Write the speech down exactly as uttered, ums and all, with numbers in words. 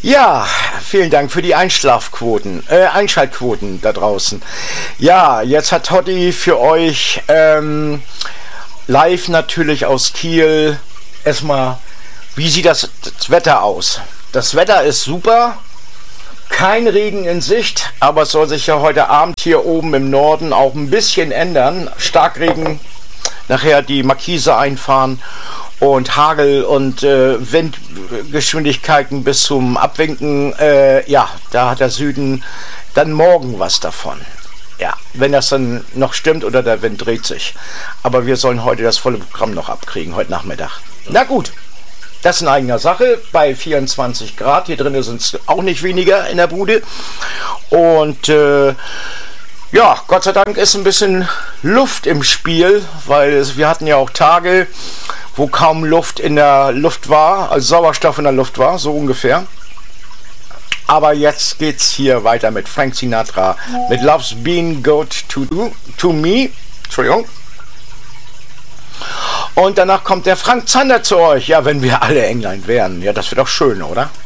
Ja, vielen Dank für die Einschlafquoten, äh, Einschaltquoten da draußen. Ja, jetzt hat Totti für euch ähm, live natürlich aus Kiel erstmal, wie sieht das, das Wetter aus? Das Wetter ist super, kein Regen in Sicht, aber es soll sich ja heute Abend hier oben im Norden auch ein bisschen ändern. Starkregen, nachher die Markise einfahren. Und Hagel und äh, Windgeschwindigkeiten bis zum Abwinken, äh, ja, da hat der Süden dann morgen was davon. Ja, wenn das dann noch stimmt oder der Wind dreht sich. Aber wir sollen heute das volle Programm noch abkriegen, heute Nachmittag. Na gut, das ist in eigener Sache, bei vierundzwanzig Grad, hier drinnen sind es auch nicht weniger in der Bude. Und äh, ja, Gott sei Dank ist ein bisschen Luft im Spiel, weil es, wir hatten ja auch Tage, wo kaum Luft in der Luft war, also Sauerstoff in der Luft war, so ungefähr. Aber jetzt geht's hier weiter mit Frank Sinatra, mit Love's Been Good to, to Me. Entschuldigung. Und danach kommt der Frank Zander zu euch. Ja, wenn wir alle England wären. Ja, das wäre doch schön, oder?